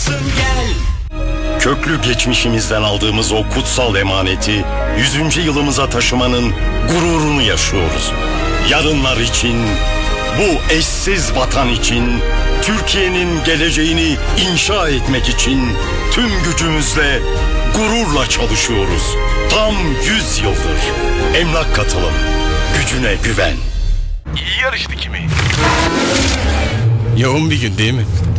yaşasın gel. Köklü geçmişimizden aldığımız o kutsal emaneti 100. yılımıza taşımanın gururunu yaşıyoruz. Yarınlar için, bu eşsiz vatan için, Türkiye'nin geleceğini inşa etmek için tüm gücümüzle, gururla çalışıyoruz. Tam 100 yıldır. Emlak Katılım, gücüne güven. İyi yarıştı kimi? Yoğun bir gün değil mi?